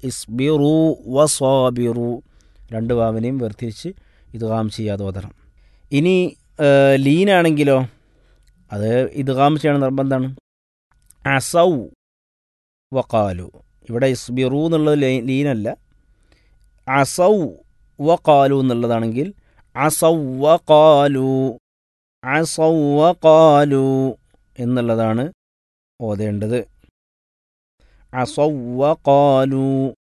ഇസ്ബിറു വസാബിറു, രണ്ട് വാവിനെയും വേർതിരിച്ച് ഇദ്ഗാം ചെയ്യാതെ ഓതണം. ഇനി ലീനാണെങ്കിലോ അത് ഇദ്ഗാം ചെയ്യണം നിർബന്ധമാണ്. അസൗ വഖാലു, ഇവിടെ ഇസ്ബിറു എന്നുള്ളത് ലീനല്ല, അസൗ വഖാലു എന്നുള്ളതാണെങ്കിൽ അസൗ വഖാലു, അസൗ വഖാലു എന്നുള്ളതാണ് ഓതേണ്ടത്. അസൗ വഖാലു.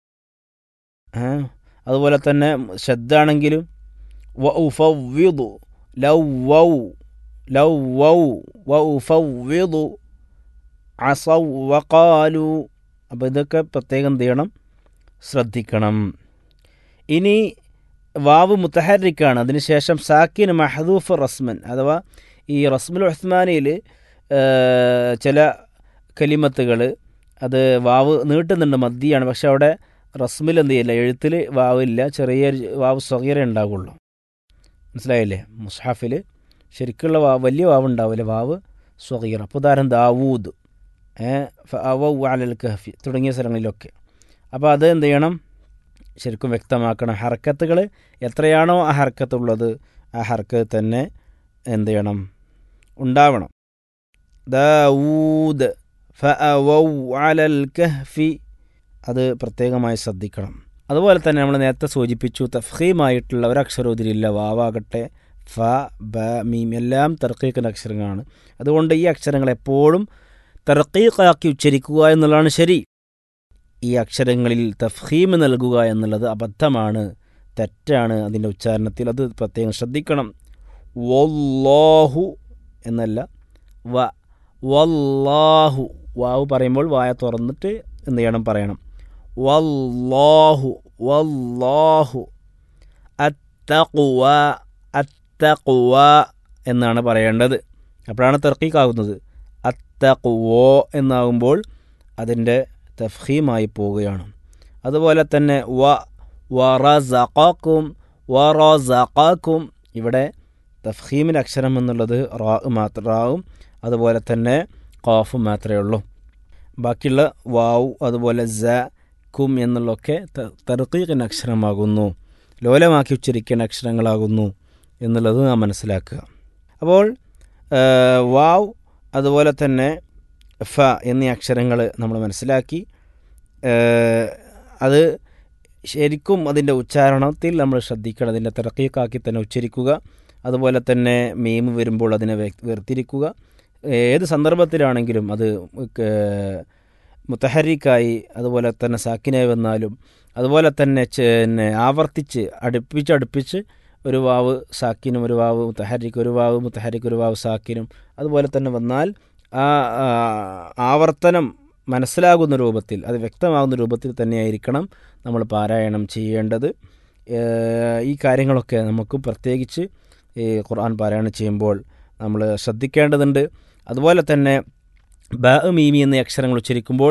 അതുപോലെ തന്നെ ശദ്ദാണെങ്കിലും വഉഫവ്വിദു ലൗവൗ ലൗവൗ വഉഫവ്വിദു അസൗ വഖാലു. അപ്പോൾ ഇതൊക്കെ പ്രത്യേകം എന്ത് ചെയ്യണം, ശ്രദ്ധിക്കണം. ഇനി വാവ് മുത്തഹരിക്കാണ്, അതിനുശേഷം സാക്കിൻ മഹദൂഫ് റസ്മൻ, അഥവാ ഈ റസ്മുൽ ഉസ്മാനിയിൽ ചില കലിമത്തുകൾ അത് വാവ് നീട്ടുന്നുണ്ട്, മദ്ദിയാണ്, പക്ഷെ അവിടെ റസ്മിൽ എന്ത് ചെയ്യില്ല, എഴുത്തിൽ വാവില്ല, ചെറിയ വാവ് സ്വഗീറ ഉണ്ടാകുള്ളൂ. മനസ്സിലായില്ലേ? മുസ്ഹഫിൽ ശരിക്കുള്ള വാവ് വലിയ വാവ് ഉണ്ടാവില്ല, വാവ് സ്വഗീറ. അപ്പോൾ ഉദാഹരണം ദാവൂദ്, ഫഅവൗ അലൽ കഹ്ഫി തുടങ്ങിയ സ്ഥലങ്ങളിലൊക്കെ. അപ്പോൾ അത് എന്ത് ചെയ്യണം, ശരിക്കും വ്യക്തമാക്കണം. ഹർക്കത്തുകൾ എത്രയാണോ ആ ഹർക്കത്തുള്ളത് ആ ഹർക്കത്ത് തന്നെ എന്ത് ചെയ്യണം, ഉണ്ടാവണം. ദാവൂദ് ഫഅവൗ അലൽ കഹ്ഫി, അത് പ്രത്യേകമായി ശ്രദ്ധിക്കണം. അതുപോലെ തന്നെ നമ്മൾ നേരത്തെ സൂചിപ്പിച്ചു, തഫ്ഖീമായിട്ടുള്ള ഒരക്ഷരം ഇതിലില്ല. വാവാകട്ടെ, ഫ, ബ, മീം എല്ലാം തർക്കീഖിൻ്റെ അക്ഷരങ്ങളാണ്. അതുകൊണ്ട് ഈ അക്ഷരങ്ങൾ എപ്പോഴും തർക്കീഖാക്കി ഉച്ചരിക്കുക എന്നുള്ളതാണ് ശരി. ഈ അക്ഷരങ്ങളിൽ തഫ്ഖീം നൽകുക എന്നുള്ളത് അബദ്ധമാണ്, തെറ്റാണ് അതിൻ്റെ ഉച്ചാരണത്തിൽ. അത് പ്രത്യേകം ശ്രദ്ധിക്കണം. വല്ലാഹു എന്നല്ല, വല്ലാഹു. വാവ് പറയുമ്പോൾ വായ തുറന്നിട്ട് എന്ത് ചെയ്യണം, പറയണം. വല്ലാഹു വല്ലാഹു. അത്തഖ്വ അത്തഖ്വ എന്നാണ് പറയേണ്ടത്. അപ്പോഴാണ് തർക്കീഖാകുന്നത്. അത്തഖ്വ എന്നാകുമ്പോൾ അതിൻ്റെ തഫ്ഖീമായി പോവുകയാണ്. അതുപോലെ തന്നെ വറസഖക്കും വറസഖക്കും, ഇവിടെ തഫ്ഖീമിൻ്റെ അക്ഷരം എന്നുള്ളത് റാവും അതുപോലെ തന്നെ ഖാഫും മാത്രമേ ഉള്ളൂ. ബാക്കിയുള്ള വാവ് അതുപോലെ സ, കും എന്നുള്ളതൊക്കെ തർക്കീഖിൻ്റെ അക്ഷരമാകുന്നു, ലോലമാക്കി ഉച്ചരിക്കേണ്ട അക്ഷരങ്ങളാകുന്നു എന്നുള്ളത് നാം മനസ്സിലാക്കുക. അപ്പോൾ വാവ് അതുപോലെ തന്നെ ഫ എന്നീ അക്ഷരങ്ങൾ നമ്മൾ മനസ്സിലാക്കി. അത് ശരിക്കും അതിൻ്റെ ഉച്ചാരണത്തിൽ നമ്മൾ ശ്രദ്ധിക്കണം, അതിൻ്റെ തർക്കീഖാക്കി തന്നെ ഉച്ചരിക്കുക. അതുപോലെ തന്നെ മീം വരുമ്പോൾ അതിനെ വേർതിരിക്കുക. ഏത് സന്ദർഭത്തിലാണെങ്കിലും അത് മുത്തഹരിക്കായി അതുപോലെ തന്നെ സാക്കിനായി വന്നാലും അതുപോലെ തന്നെ ആവർത്തിച്ച് അടുപ്പിച്ച് ഒരു വാവ് സാക്കിനും ഒരു വാവ് മുത്തഹരിക്ക്, ഒരു വാവ് മുത്തഹരിക്ക്, ഒരു വാവ് സാക്കിനും അതുപോലെ തന്നെ വന്നാൽ ആ ആവർത്തനം മനസ്സിലാകുന്ന രൂപത്തിൽ, അത് വ്യക്തമാകുന്ന രൂപത്തിൽ തന്നെയായിരിക്കണം നമ്മൾ പാരായണം ചെയ്യേണ്ടത്. ഈ കാര്യങ്ങളൊക്കെ നമുക്ക് പ്രത്യേകിച്ച് ഈ ഖുർആൻ പാരായണം ചെയ്യുമ്പോൾ നമ്മൾ ശ്രദ്ധിക്കേണ്ടതുണ്ട്. അതുപോലെ തന്നെ ബ, മീമി എന്നീ അക്ഷരങ്ങൾ ഉച്ചരിക്കുമ്പോൾ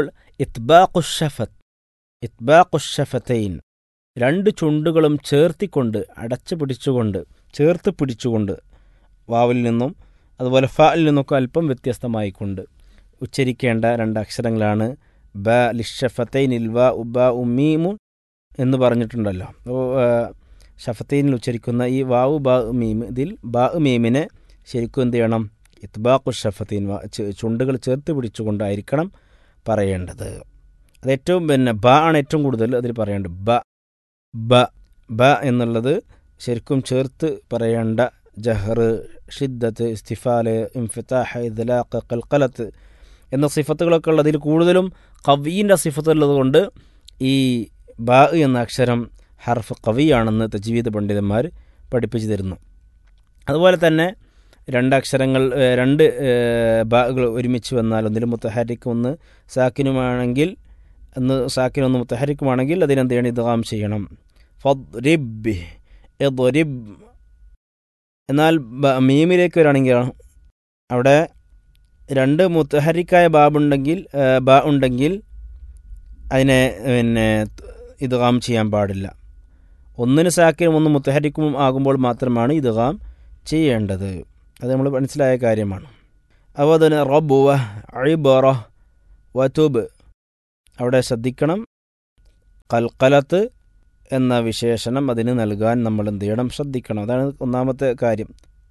ഇത്ബാഖുഷഫത്തൈൻ, രണ്ട് ചുണ്ടുകളും ചേർത്തിക്കൊണ്ട് ചേർത്ത് പിടിച്ചുകൊണ്ട് വാവിൽ നിന്നും അതുപോലെ ഫയിൽ നിന്നൊക്കെ അല്പം വ്യത്യസ്തമായിക്കൊണ്ട് ഉച്ചരിക്കേണ്ട രണ്ട് അക്ഷരങ്ങളാണ് ബ ലിഷഫത്തൈനിൽ വ ഉബ ഉമ്മീമു എന്ന് പറഞ്ഞിട്ടുണ്ടല്ലോ. ഷഫത്തൈനിൽ ഉച്ചരിക്കുന്ന ഈ വാവു ബ മീം, ഇതിൽ ബ മീമിനെ ശരിക്കും എന്ത് ചെയ്യണം, ഇത്ബാഖുഷഫത്തൈൻ, ചുണ്ടുകൾ ചേർത്ത് പിടിച്ചുകൊണ്ടായിരിക്കണം പറയേണ്ടത്. അത് ഏറ്റവും ബ ആണ് ഏറ്റവും കൂടുതൽ അതിൽ പറയേണ്ടത്. ബ എന്നുള്ളത് ശരിക്കും ചേർത്ത് പറയേണ്ട. ജഹർ, ഷിദ്ദത്ത്, ഇസ്തിഫാല്, ഇൻഫിതാഹ്, ഇദ്ലാഖ്, ഖൽഖലത്ത് എന്ന സിഫത്തുകളൊക്കെ ഉള്ളതിൽ കൂടുതലും ഖവീൻ്റെ സിഫത്തുള്ളത് കൊണ്ട് ഈ ബ എന്ന അക്ഷരം ഹർഫ് ഖവിയാണെന്ന് തജ്വീദ് പണ്ഡിതന്മാർ പഠിപ്പിച്ചു തരുന്നു. അതുപോലെ തന്നെ രണ്ട് ബാകൾ ഒരുമിച്ച് വന്നാൽ ഒന്നിലും മുത്തഹരിക്കും ഒന്ന് സാക്കിനുമാണെങ്കിൽ സാക്കിനൊന്ന് മുത്തഹരിക്കുമാണെങ്കിൽ അതിനെന്ത് ചെയ്യണം, ഇദ്ഗാം ചെയ്യണം. ഫദ്രിബ് ഇദ്രിബ്. എന്നാൽ മീമിലേക്ക് വരികയാണെങ്കിൽ അവിടെ രണ്ട് മുത്തഹരിക്കായ ബ ഉണ്ടെങ്കിൽ അതിനെ ഇദ്ഗാം ചെയ്യാൻ പാടില്ല. ഒന്നിന് സാക്കിനും ഒന്ന് മുത്തഹരിക്കും ആകുമ്പോൾ മാത്രമാണ് ഇദ്ഗാം ചെയ്യേണ്ടത്. അത് നമ്മൾ മനസ്സിലായ കാര്യമാണ്. അപ്പോൾ അതിന് റബ്ബുവ ഇബറ വതുബ് അവിടെ ശ്രദ്ധിക്കണം. ഖൽഖലത്ത് എന്ന വിശേഷണം അതിന് നൽകാൻ നമ്മൾ എന്ത് ചെയ്യണം? ശ്രദ്ധിക്കണം. അതാണ് ഒന്നാമത്തെ കാര്യം.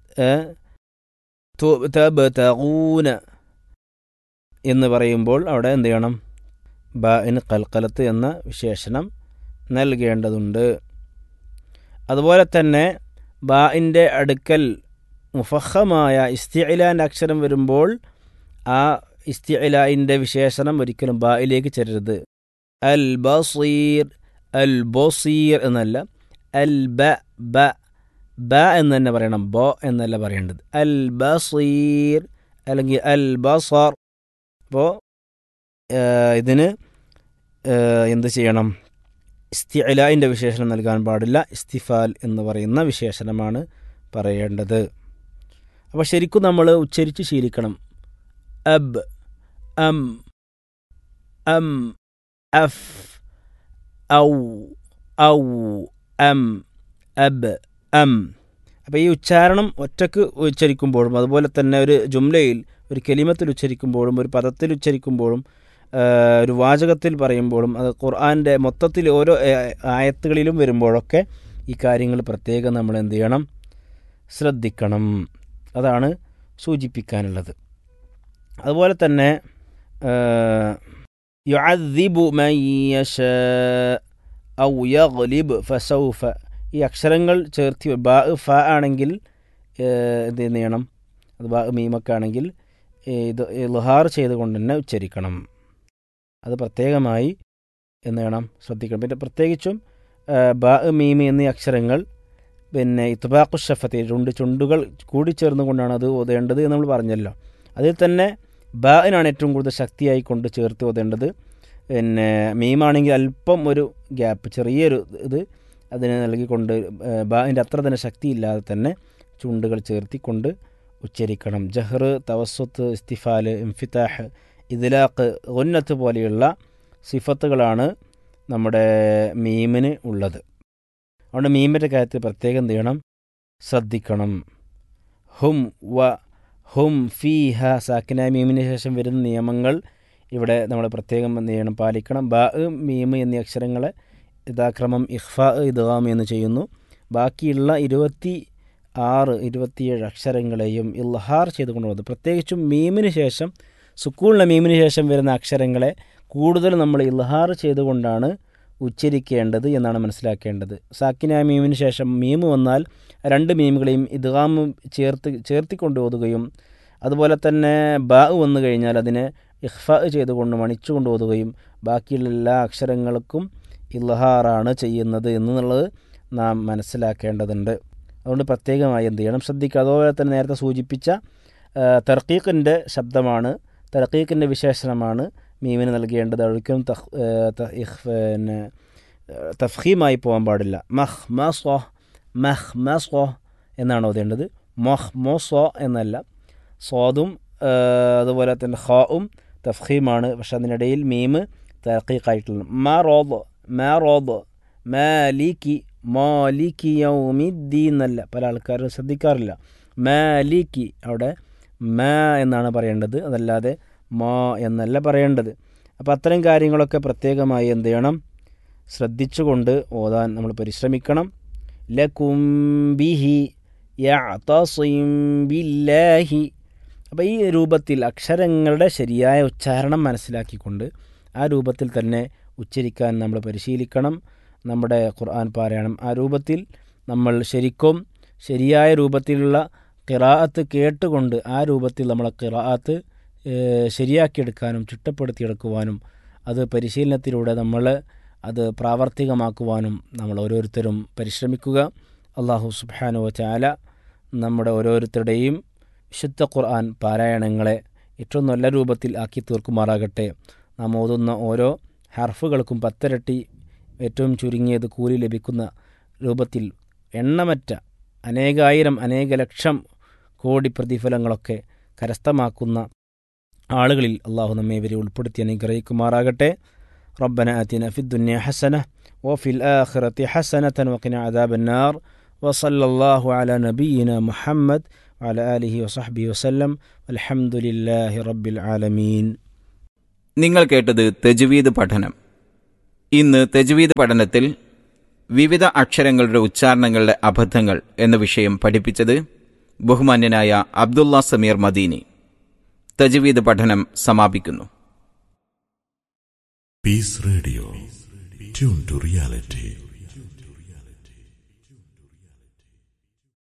തബ്തഗൂന എന്ന് പറയുമ്പോൾ അവിടെ എന്ത് ചെയ്യണം? ബാഇന് ഖൽഖലത്ത് എന്ന വിശേഷണം നൽകേണ്ടതുണ്ട്. അതുപോലെ തന്നെ ബാഇൻ്റെ അടുക്കൽ മുഫഖമായ ഇസ്തിഇലാൻ്റെ അക്ഷരം വരുമ്പോൾ ആ ഇസ്തിഇലാൻ്റെ വിശേഷണം ഒരിക്കലും ബായിലേക്ക് ചേരരുത്. അൽ ബസീർ, അൽ ബസീർ എന്നല്ല, അൽ ബ ബ ബ എന്ന് തന്നെ പറയണം, ബോ എന്നല്ല പറയേണ്ടത്. അൽ ബസീർ അല്ലെങ്കിൽ അൽ ബസർ. അപ്പോൾ ഇതിന് എന്ത് ചെയ്യണം? ഇസ്തിഇലാൻ്റെ വിശേഷണം നൽകാൻ പാടില്ല. ഇസ്തിഫാൽ എന്ന് പറയുന്ന വിശേഷണമാണ് പറയേണ്ടത്. അപ്പോൾ ശരിക്കും നമ്മൾ ഉച്ചരിച്ച് ശീലിക്കണം. അബ്, അം, അം, അഫ്, ഔ, ഔ, അം, അബ്, അം. അപ്പോൾ ഈ ഉച്ചാരണം ഒറ്റക്ക് ഉച്ചരിക്കുമ്പോഴും അതുപോലെ തന്നെ ഒരു ജുംലയിൽ ഒരു കലിമത്തിൽ ഉച്ചരിക്കുമ്പോഴും ഒരു പദത്തിൽ ഉച്ചരിക്കുമ്പോഴും ഒരു വാചകത്തിൽ പറയുമ്പോഴും അത് ഖുർആൻ്റെ മൊത്തത്തിൽ ഓരോ ആയത്തുകളിലും വരുമ്പോഴൊക്കെ ഈ കാര്യങ്ങൾ പ്രത്യേകം നമ്മൾ എന്ത് ചെയ്യണം? ശ്രദ്ധിക്കണം. അതാണ് സൂചിപ്പിക്കാനുള്ളത്. അതുപോലെ തന്നെ യുഅദ്ദിബു മൻ യശാ ഔ യഗ്ലിബ് ഫസൗഫ, ഈ അക്ഷരങ്ങൾ ചേർത്തി ബാ ഫ ആണെങ്കിൽ എന്ത് ചെയ്യണം? അത് ബാ മീമൊക്കെ ആണെങ്കിൽ ഇത് ഇൽഹാർ ചെയ്തുകൊണ്ട് തന്നെ ഉച്ചരിക്കണം. അത് പ്രത്യേകമായി എന്ത് ചെയ്യണം? ശ്രദ്ധിക്കണം. പിന്നെ പ്രത്യേകിച്ചും ബാ മീമ് എന്നീ അക്ഷരങ്ങൾ പിന്നെ ഇത്ബാഖു ഷഫത്തെ, രണ്ട് ചുണ്ടുകൾ കൂടിച്ചേർന്നുകൊണ്ടാണ് അത് ഓതേണ്ടത് എന്ന് നമ്മൾ പറഞ്ഞല്ലോ. അതിൽ തന്നെ ബാഇനാണ് ഏറ്റവും കൂടുതൽ ശക്തിയായി കൊണ്ട് ചേർത്ത് ഓതേണ്ടത്. പിന്നെ മീമാണെങ്കിൽ അല്പം ഒരു ഗ്യാപ്പ്, ചെറിയൊരു ഇത് അതിന് നൽകിക്കൊണ്ട് ബാഇൻ്റെ അത്ര തന്നെ ശക്തിയില്ലാതെ തന്നെ ചുണ്ടുകൾ ചേർത്തിക്കൊണ്ട് ഉച്ചരിക്കണം. ജഹ്ർ, തവസ്സുത്ത്, ഇസ്തിഫാൽ, ഇൻഫിതാഹ്, ഇദ്ലാഖ്, ഗുന്നത്ത് പോലെയുള്ള സിഫത്തുകളാണ് നമ്മുടെ മീമിന് ഉള്ളത്. അതുകൊണ്ട് മീമിൻ്റെ കാര്യത്തിൽ പ്രത്യേകം എന്ത് ചെയ്യണം? ശ്രദ്ധിക്കണം. ഹും വ ഹും ഫീഹ, സാക്കിനായ മീമിന് ശേഷം വരുന്ന നിയമങ്ങൾ ഇവിടെ നമ്മൾ പ്രത്യേകം എന്ത് ചെയ്യണം? പാലിക്കണം. ബാ മീമ് എന്നീ അക്ഷരങ്ങളെ യഥാക്രമം ഇഖ്ഫാ, ഇദ്ഗാം എന്ന് ചെയ്യുന്നു. ബാക്കിയുള്ള 27 അക്ഷരങ്ങളെയും ഇൽഹാർ ചെയ്തുകൊണ്ട് പോകുന്നത്. പ്രത്യേകിച്ചും മീമിന് ശേഷം, സുക്കൂണിലെ മീമിന് ശേഷം വരുന്ന അക്ഷരങ്ങളെ കൂടുതൽ നമ്മൾ ഇൽഹാർ ചെയ്തുകൊണ്ടാണ് ഉച്ചരിക്കേണ്ടത് എന്നാണ് മനസ്സിലാക്കേണ്ടത്. സാക്കിനായ മീമിന് ശേഷം മീമ് വന്നാൽ രണ്ട് മീമുകളെയും ഇദ്ഗാം ചേർത്തിക്കൊണ്ട് ഓതുകയും അതുപോലെ തന്നെ ബാ വന്നു കഴിഞ്ഞാൽ അതിനെ ഇഖ്ഫാ ചെയ്തുകൊണ്ട് മണിച്ചുകൊണ്ട് ഓതുകയും ബാക്കിയുള്ള എല്ലാ അക്ഷരങ്ങൾക്കും ഇൽഹാറാണ് ചെയ്യുന്നത് എന്നുള്ളത് നാം മനസ്സിലാക്കേണ്ടതുണ്ട്. അതുകൊണ്ട് പ്രത്യേകമായി എന്ത് ചെയ്യണം? ശ്രദ്ധിക്കുക. അതുപോലെ തന്നെ നേരത്തെ സൂചിപ്പിച്ച തർക്കീഖിൻ്റെ ശബ്ദമാണ്, തർക്കീഖിൻ്റെ വിശേഷണമാണ് മീമിന് നൽകേണ്ടത്. ഒരിക്കലും പിന്നെ തഫ്ഖീമായി പോകാൻ പാടില്ല. മഹ് മസോ, മഹ് മസോ എന്നാണ് ഓതേണ്ടത്. മൊഹ് മൊസോ എന്നല്ല. സ്വാദും അതുപോലെ തന്നെ ഖാഉം തഫ്ഖീമാണ്. പക്ഷെ അതിനിടയിൽ മീമ് തർക്കീഖായിട്ടുള്ള മാ റോദ്, മാ റോദ്, മാലിക്കി, മാലിക്കി യൗമിദ്ദീൻ എന്നല്ല. പല ആൾക്കാരും ശ്രദ്ധിക്കാറില്ല. മാലിക്കി അവിടെ മാ എന്നാണ് പറയേണ്ടത്, അതല്ലാതെ മാ എന്നല്ല പറയേണ്ടത്. അപ്പോൾ അത്തരം കാര്യങ്ങളൊക്കെ പ്രത്യേകമായി എന്ത് ചെയ്യണം? ശ്രദ്ധിച്ചുകൊണ്ട് ഓതാൻ നമ്മൾ പരിശ്രമിക്കണം. ലകും ബിഹി യഅതസിം ബില്ലാഹി. അപ്പോൾ ഈ രൂപത്തിൽ അക്ഷരങ്ങളുടെ ശരിയായ ഉച്ചാരണം മനസ്സിലാക്കിക്കൊണ്ട് ആ രൂപത്തിൽ തന്നെ ഉച്ചരിക്കാൻ നമ്മൾ പരിശീലിക്കണം. നമ്മുടെ ഖുർആൻ പാരായണം ആ രൂപത്തിൽ നമ്മൾ ശരിക്കും ശരിയായ രൂപത്തിലുള്ള ഖിറാഅത്ത് കേട്ടുകൊണ്ട് ആ രൂപത്തിൽ നമ്മളെ ഖിറാഅത്ത് ശരിയാക്കിയെടുക്കാനും ചിട്ടപ്പെടുത്തിയെടുക്കുവാനും അത് പരിശീലനത്തിലൂടെ നമ്മൾ അത് പ്രാവർത്തികമാക്കുവാനും നമ്മൾ ഓരോരുത്തരും പരിശ്രമിക്കുക. അല്ലാഹു സുബ്ഹാനഹു വ തആല നമ്മുടെ ഓരോരുത്തരുടെയും വിശുദ്ധ ഖുർആൻ പാരായണങ്ങളെ ഏറ്റവും നല്ല രൂപത്തിൽ ആക്കി തീർക്കുമാറാകട്ടെ. നാം ഓതുന്ന ഓരോ ഹർഫുകൾക്കും 10 ഇരട്ടി ഏറ്റവും ചുരുങ്ങിയത് കൂലി ലഭിക്കുന്ന രൂപത്തിൽ എണ്ണമറ്റ അനേകായിരം അനേക ലക്ഷം കോടി പ്രതിഫലങ്ങളൊക്കെ കരസ്ഥമാക്കുന്ന ആളുകളിൽ അള്ളാഹു നമ്മെ ഇവരെ ഉൾപ്പെടുത്തി അനുഗ്രഹിക്കുമാറാകട്ടെ. റബ്ബന ആതിന ഫിദ്ദുനിയ ഹസന വഫിൽ ആഖിറതി ഹസനതൻ വഖിന അദാബന്നാർ വസല്ലല്ലാഹു അലാ നബിയിന മുഹമ്മദ് വഅലാ ആലിഹി വസഹ്ബിഹി വസല്ലം വൽഹംദുലില്ലാഹി റബ്ബിൽ ആലമീൻ. നിങ്ങൾ കേട്ടത് തജ്വീദ് പഠനം. ഇന്ന് തജ്വീദ് പഠനത്തിൽ വിവിധ അക്ഷരങ്ങളുടെ ഉച്ചാരണങ്ങളുടെ അബദ്ധങ്ങൾ എന്ന വിഷയം പഠിപ്പിച്ചത് ബഹുമാന്യനായ അബ്ദുള്ള സമീർ മദീനി. തജ്വീദ് പഠനം സമാപിക്കുന്നു. Piece radio, tune to reality.